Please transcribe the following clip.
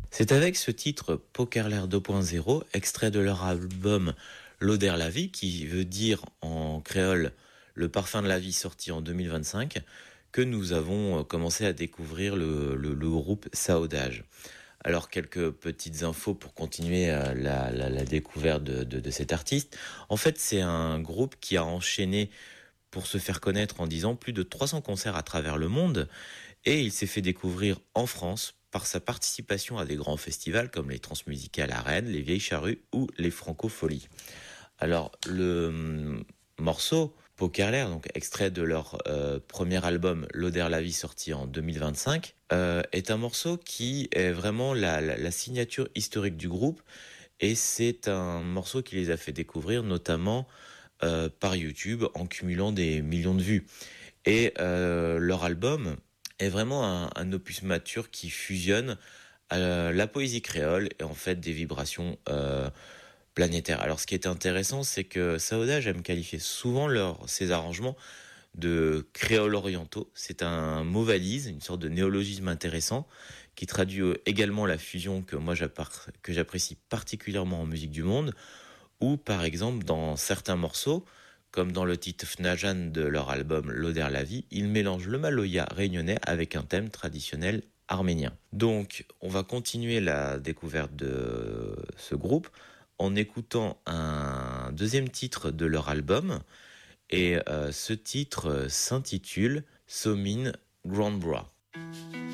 C'est avec ce titre Pokerlair 2.0, extrait de leur album L'Oder la vie, qui veut dire en créole le parfum de la vie, sorti en 2025, que nous avons commencé à découvrir le groupe Saodage. Alors quelques petites infos pour continuer la découverte de cet artiste. En fait, c'est un groupe qui a enchaîné pour se faire connaître en 10 ans plus de 300 concerts à travers le monde, et il s'est fait découvrir en France par sa participation à des grands festivals comme les Transmusicales à Rennes, les Vieilles Charrues ou les Francopholies. Alors le morceau Pokerlair, donc extrait de leur premier album L'Oder la vie, sorti en 2025, est un morceau qui est vraiment la signature historique du groupe, et c'est un morceau qui les a fait découvrir notamment par YouTube en cumulant des millions de vues. Et leur album est vraiment un opus mature qui fusionne la poésie créole et en fait des vibrations planétaires. Alors ce qui est intéressant, c'est que Saoudage aime qualifier souvent ses arrangements de créoles orientaux. C'est un mot valise, une sorte de néologisme intéressant qui traduit également la fusion que j'apprécie particulièrement en musique du monde, ou par exemple dans certains morceaux, comme dans le titre Fnajan de leur album L'Oder la vie, ils mélangent le maloya réunionnais avec un thème traditionnel arménien. Donc on va continuer la découverte de ce groupe en écoutant un deuxième titre de leur album, et ce titre s'intitule Somin Grand Bra.